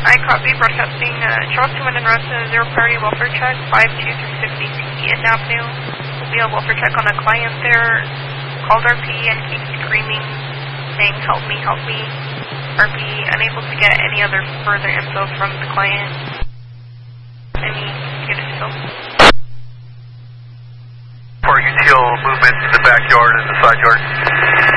I copy broadcasting Charleston Wind and Rosa, 0 priority welfare check, 52350 East Avenue. We have welfare check on a client there. Called RP and keeps screaming, saying, help me, help me. RP unable to get any other further info from the client. Any good info? For util movement in the backyard and the side yard.